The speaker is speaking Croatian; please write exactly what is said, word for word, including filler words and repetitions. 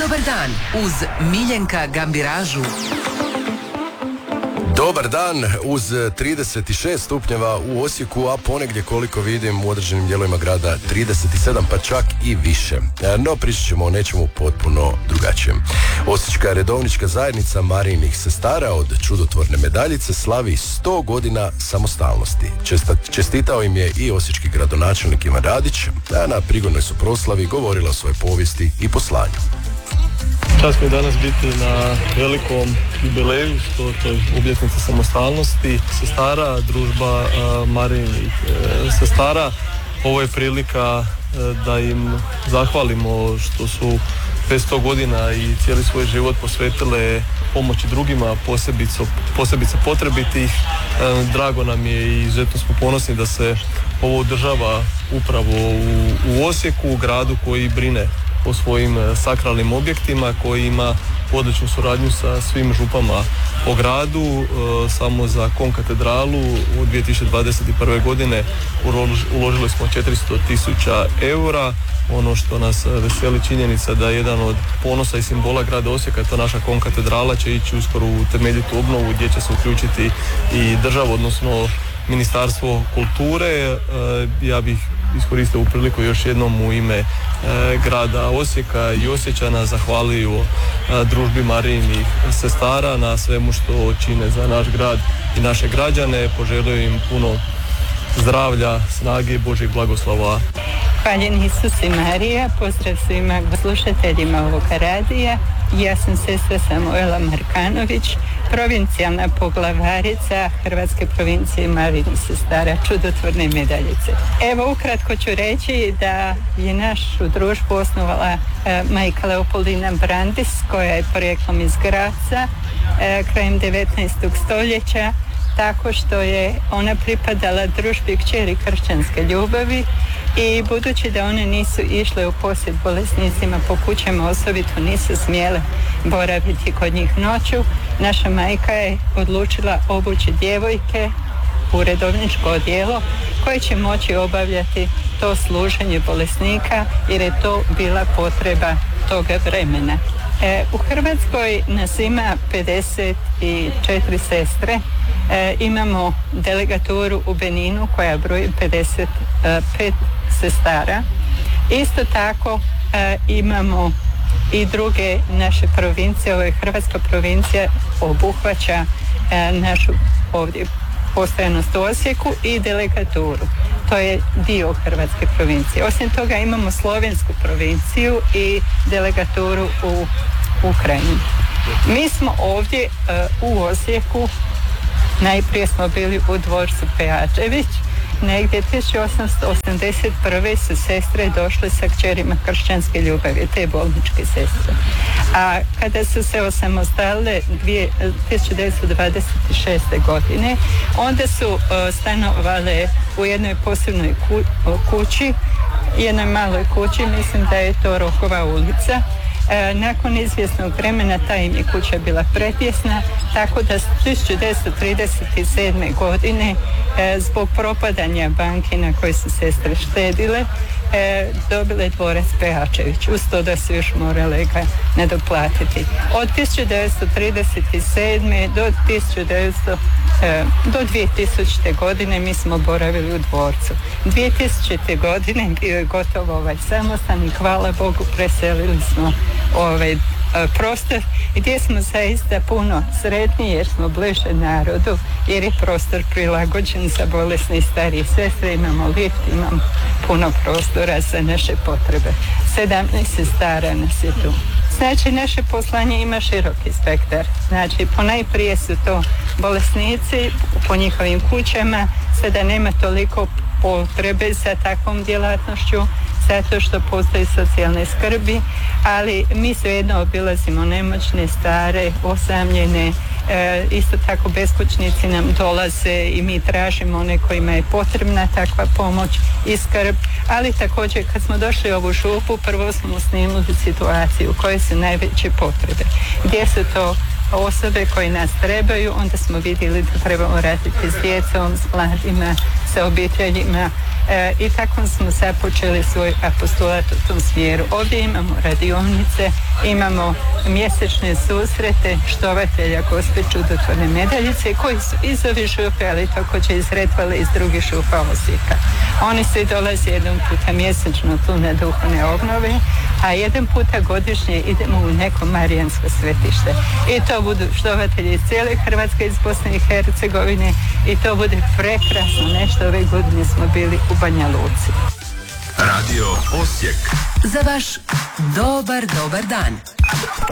Dobar dan uz Miljenka Gambiražu. Dobar dan uz trideset šest stupnjeva u Osijeku, a ponegdje koliko vidim u određenim dijelovima grada trideset sedam, pa čak i više. No pričat ćemo o nečemu potpuno drugačijem. Osječka redovnička zajednica Marijinih sestara od čudotvorne medaljice slavi sto godina samostalnosti. Česta, čestitao im je i osječki gradonačelnik Ivan Radić, a na prigodnoj su proslavi govorila o svojoj povijesti i poslanju. Čast mi je danas biti na velikom jubileju, što to je obljetnica samostalnosti sestara, družba uh, Marijinih uh, sestara. Ovo je prilika uh, da im zahvalimo što su petsto godina i cijeli svoj život posvetile pomoći drugima, posebice, posebice potrebitih. Uh, drago nam je i izuzetno smo ponosni da se ovo održava upravo u, u Osijeku, u gradu koji brine o svojim sakralnim objektima, koji ima odličnu suradnju sa svim župama po gradu. E, samo za konkatedralu u dvije tisuće dvadeset prve. godine uložili smo četiristo tisuća eura. Ono što nas veseli činjenica da jedan od ponosa i simbola grada Osijeka, to naša konkatedrala, će ići uskoro u temeljitu obnovu gdje će se uključiti i država, odnosno Ministarstvo kulture. Ja bih iskoristio u priliku još jednom u ime grada Osijeka i Osječana zahvalio družbi Marijinih sestara na svemu što čine za naš grad i naše građane. Poželio im puno zdravlja, snage i Božjeg blagoslova. Hvaljen Isus i Marija, pozdrav svima slušateljima ovog radija. Ja sam sestra Samuela Markanović, provincijalna poglavarica Hrvatske provincije Marijinih sestara, čudotvorne medaljice. Evo, ukratko ću reći da je našu družbu osnovala e, majka Leopoldina Brandis, koja je porijeklom iz Graca, e, krajem devetnaestog stoljeća, tako što je ona pripadala družbi kćeri kršćanske ljubavi i budući da one nisu išle u posjet bolesnicima po kućama, osobito nisu smjele boraviti kod njih noću, naša majka je odlučila obući djevojke u redovničko odijelo koje će moći obavljati to služenje bolesnika, jer je to bila potreba toga vremena. E, u Hrvatskoj nas ima pedeset četiri sestre. E, imamo delegaturu u Beninu koja broji pedeset pet sestara. Isto tako e, imamo i druge naše provincije. Ovo je Hrvatska provincija, obuhvaća e, našu ovdje postojanost u Osijeku i delegaturu. To je dio Hrvatske provincije. Osim toga imamo Slovensku provinciju i delegaturu u Ukrajini. Mi smo ovdje uh, u Osijeku, najprije smo bili u dvorcu Pejačević, negdje tisuću osamsto osamdeset prve su sestre došle sa kćerima kršćanske ljubavi, te bolničke sestre. A kada su se osamostalile tisuću devetsto dvadeset šeste. godine, onda su uh, stanovale u jednoj posebnoj ku, kući, jednoj maloj kući, mislim da je to Rokova ulica. E, nakon izvjesnog vremena ta im je kuća bila pretjesna, tako da tisuću devetsto trideset sedme. godine e, zbog propadanja banke na kojoj su sestre štedile, e, dobile dvorac Pejačević, uz to da su još morale ga nadoplatiti. Od tisuću devetsto trideset sedme. do tisuću devetsto e, do dvije tisućite. godine mi smo boravili u dvorcu. dvije tisućite. godine bio je gotovo ovaj samostan i hvala Bogu preselili smo ovaj prostor gdje smo zaista puno sretniji jer smo bliže narodu, jer je prostor prilagođen za bolesne i starije sestre, imamo lift, imamo puno prostora za naše potrebe. sedamnaest sestara nas je tu. Znači, naše poslanje ima široki spektar. Znači, ponajprije su to bolesnici po njihovim kućama, sada nema toliko potrebe za takvom djelatnošću, zato što postoji socijalne skrbi, ali mi svejedno obilazimo nemoćne, stare, osamljene, e, isto tako beskućnici nam dolaze i mi tražimo one kojima je potrebna takva pomoć i skrb, ali također kad smo došli u ovu župu, prvo smo snimili situaciju koje su najveće potrebe, gdje su to osobe koje nas trebaju, onda smo vidjeli da trebamo raditi s djecom, s mladima, sa obiteljima, e, i tako smo započeli svoj apostolat u tom smjeru. Ovdje imamo radionice, imamo mjesečne susrete štovatelja Gospe Čudotvorne Medaljice koji su iz ove župe, ali također iz Retvale i iz drugih župa Osijeka. Oni svi dolaze jedan puta mjesečno tu na duhovne obnove, a jedan puta godišnje idemo u neko marijansko svetište. I to budu štovatelji iz cijele Hrvatske, iz Bosne i Hercegovine, i to bude prekrasno nešto. Ove godine smo bili u Banja Luci. Radio Osijek. Za vaš dobar, dobar dan.